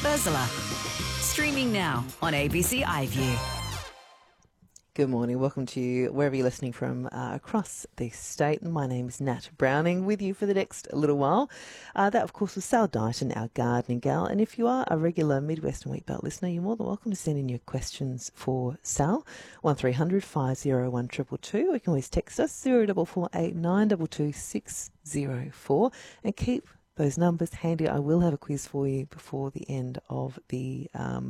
Ursula. Streaming now on ABC iView. Good morning. Welcome to you wherever you're listening from across the state. My name is Nat Browning, with you for the next little while. That, of course, was Sal Dighton, our gardening gal. And if you are a regular Midwestern Wheatbelt listener, you're more than welcome to send in your questions for Sal, 1300 501 222. Or you can always text us, 0448 922 604. And keep those numbers handy. I will have a quiz for you before the end of the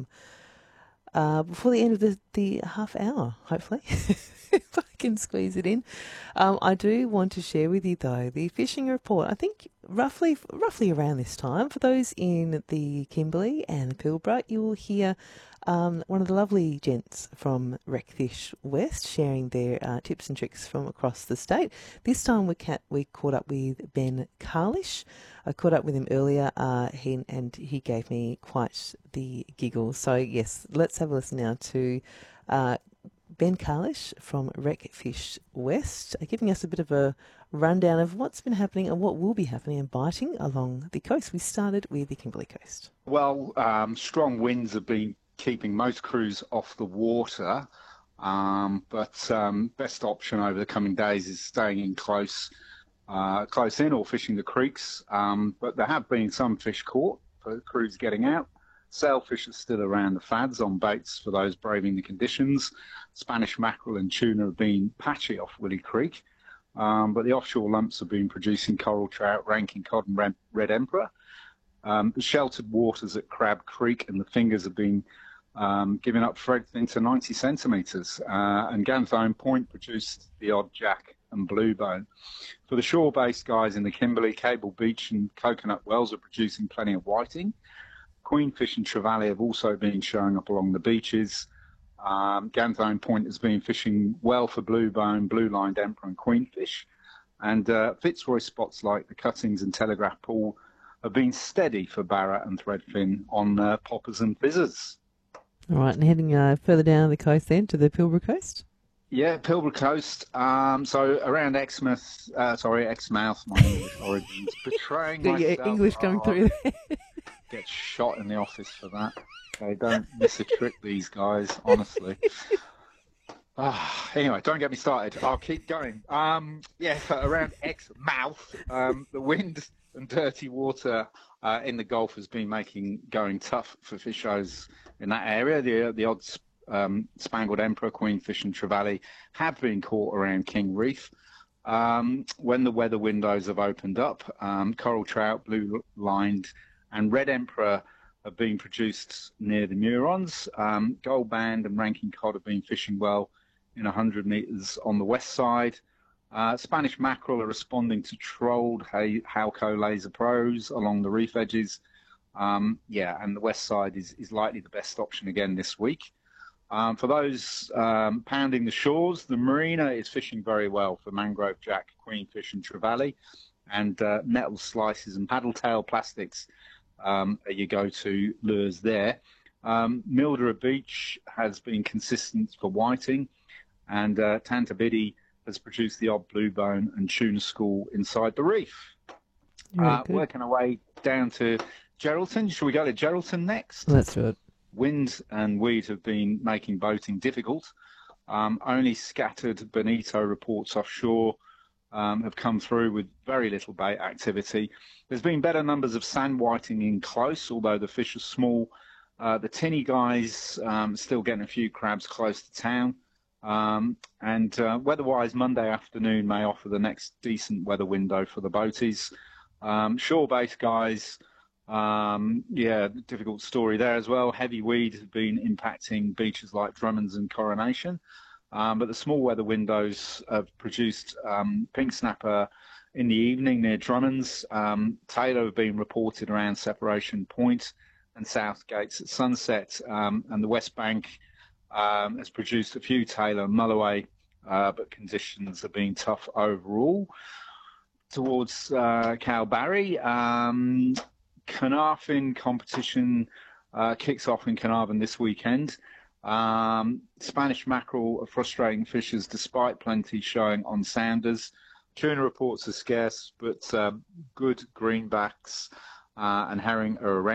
the half hour, hopefully, if I can squeeze it in. I do want to share with you, though, the fishing report. I think roughly around this time, for those in the Kimberley and the Pilbara, you will hear one of the lovely gents from Recfish West sharing their tips and tricks from across the state. This time we caught up with Ben Carlish. I caught up with him earlier, he gave me quite the giggle. So, yes, let's have a listen now to Ben Carlish from Recfish West, giving us a bit of a rundown of what's been happening and what will be happening and biting along the coast. We started with the Kimberley coast. Well, strong winds have been keeping most crews off the water, but best option over the coming days is staying in close in or fishing the creeks. But there have been some fish caught for crews getting out. Sailfish are still around the fads on baits for those braving the conditions. Spanish mackerel and tuna have been patchy off Willie Creek, but the offshore lumps have been producing coral trout, ranking cod and red emperor. The sheltered waters at Crab Creek and the Fingers have been giving up for everything to 90 centimetres, and Ganthone Point produced the odd jack and bluebone. For the shore-based guys in the Kimberley, Cable Beach and Coconut Wells are producing plenty of whiting. Queenfish and trevally have also been showing up along the beaches. Ganthone Point has been fishing well for bluebone, blue-lined emperor and queenfish. And Fitzroy spots like the Cuttings and Telegraph Pool have been steady for barra and threadfin on poppers and fizzers. All right, and heading further down the coast then to the Pilbara coast? Yeah, Pilbara coast. So around Exmouth, my English origins, betraying Got your myself. English coming through there. Get shot in the office for that. They don't miss a trick, these guys, honestly. Anyway, don't get me started. I'll keep going. So around Exmouth, the wind and dirty water in the Gulf has been going tough for fishers in that area. The odd spangled emperor, queenfish and trevally have been caught around King Reef. When the weather windows have opened up, coral trout, blue-lined and red emperor have been produced near the Murons. Gold band and ranking cod have been fishing well in 100 metres on the west side. Spanish mackerel are responding to trolled Halco laser pros along the reef edges. And the west side is likely the best option again this week. For those pounding the shores, the marina is fishing very well for mangrove jack, queenfish and trevally. And nettle slices and paddle-tail plastics are your go-to lures there. Mildura Beach has been consistent for whiting, and Tantabiddy has produced the odd bluebone and tuna school inside the reef. Working our way down to Geraldton. Shall we go to Geraldton next? Let's do it. Wind and weed have been making boating difficult. Only scattered bonito reports offshore have come through with very little bait activity. There's been better numbers of sand whiting in close, although the fish are small. The tinny guys still getting a few crabs close to town. And weather-wise, Monday afternoon may offer the next decent weather window for the boaties. Shore-based guys, difficult story there as well. Heavy weed has been impacting beaches like Drummonds and Coronation. But the small weather windows have produced pink snapper in the evening near Drummonds. Taylor have been reported around Separation Point and South Gates at sunset. And the West Bank has produced a few Taylor and Mulloway, but conditions have been tough overall. Towards Calbarry, Carnarvon competition kicks off in Carnarvon this weekend. Spanish mackerel are frustrating fishers despite plenty showing on sounders. Tuna reports are scarce, but good greenbacks and herring are around.